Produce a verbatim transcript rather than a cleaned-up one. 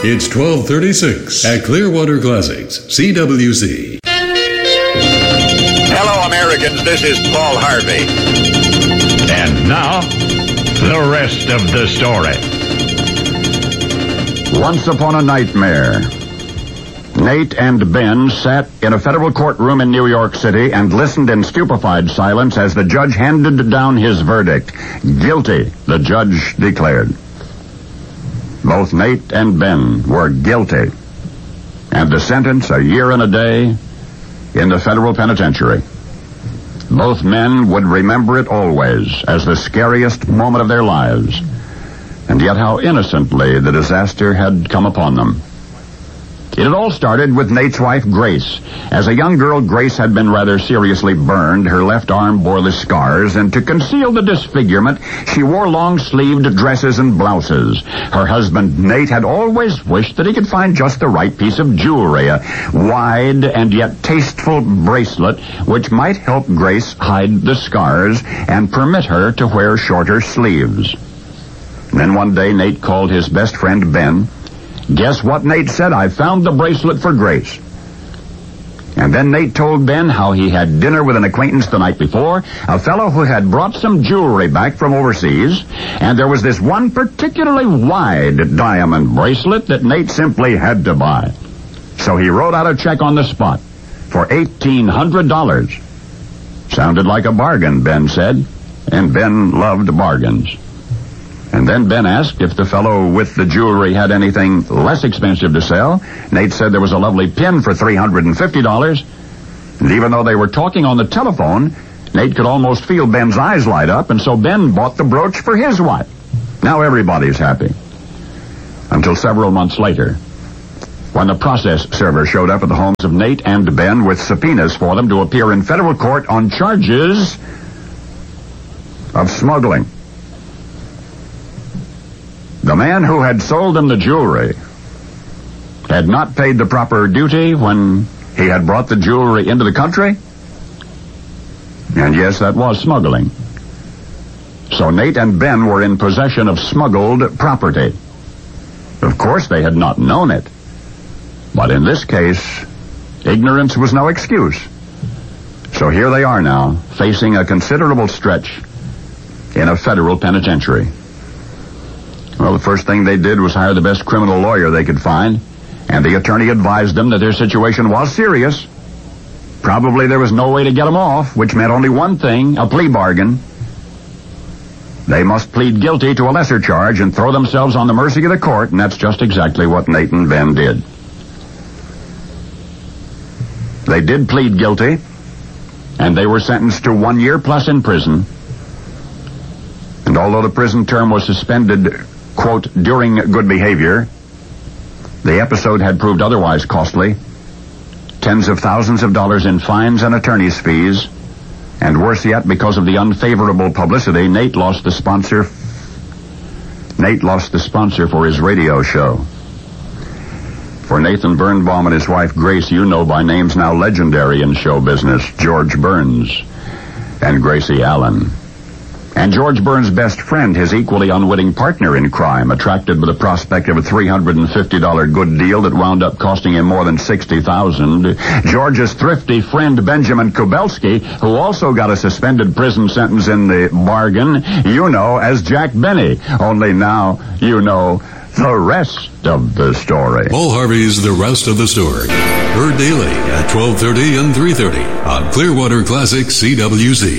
It's twelve thirty-six at Clearwater Classics, C W C. Hello, Americans. This is Paul Harvey. And now, the rest of the story. Once upon a nightmare, Nate and Ben sat in a federal courtroom in New York City and listened in stupefied silence as the judge handed down his verdict. Guilty, the judge declared. Both Nate and Ben were guilty, and the sentence, a year and a day in the federal penitentiary. Both men would remember it always as the scariest moment of their lives, and yet how innocently the disaster had come upon them. It had all started with Nate's wife, Grace. As a young girl, Grace had been rather seriously burned. Her left arm bore the scars, and to conceal the disfigurement, she wore long-sleeved dresses and blouses. Her husband, Nate, had always wished that he could find just the right piece of jewelry, a wide and yet tasteful bracelet which might help Grace hide the scars and permit her to wear shorter sleeves. Then one day, Nate called his best friend, Ben. Guess what Nate said? I found the bracelet for Grace. And then Nate told Ben how he had dinner with an acquaintance the night before, a fellow who had brought some jewelry back from overseas, and there was this one particularly wide diamond bracelet that Nate simply had to buy. So he wrote out a check on the spot for eighteen hundred dollars. Sounded like a bargain, Ben said, and Ben loved bargains. And then Ben asked if the fellow with the jewelry had anything less expensive to sell. Nate said there was a lovely pin for three hundred fifty dollars. And even though they were talking on the telephone, Nate could almost feel Ben's eyes light up, and so Ben bought the brooch for his wife. Now everybody's happy. Until several months later, when the process server showed up at the homes of Nate and Ben with subpoenas for them to appear in federal court on charges of smuggling. The man who had sold them the jewelry had not paid the proper duty when he had brought the jewelry into the country. And yes, that was smuggling. So Nate and Ben were in possession of smuggled property. Of course, they had not known it. But in this case, ignorance was no excuse. So here they are now, facing a considerable stretch in a federal penitentiary. Well, the first thing they did was hire the best criminal lawyer they could find, and the attorney advised them that their situation was serious. Probably there was no way to get them off, which meant only one thing, a plea bargain. They must plead guilty to a lesser charge and throw themselves on the mercy of the court, and that's just exactly what Nate and Ben did. They did plead guilty, and they were sentenced to one year plus in prison. And although the prison term was suspended, quote, during good behavior, the episode had proved otherwise costly. Tens of thousands of dollars in fines and attorney's fees. And worse yet, because of the unfavorable publicity, Nate lost the sponsor. Nate lost the sponsor for his radio show. For Nathan Birnbaum and his wife Grace, you know by names now legendary in show business, George Burns and Gracie Allen. And George Burns' best friend, his equally unwitting partner in crime, attracted by the prospect of a three hundred fifty dollars good deal that wound up costing him more than sixty thousand dollars. George's thrifty friend, Benjamin Kubelski, who also got a suspended prison sentence in the bargain, you know as Jack Benny. Only now you know the rest of the story. Paul Harvey's The Rest of the Story. Heard daily at twelve thirty and three thirty on Clearwater Classic C W C.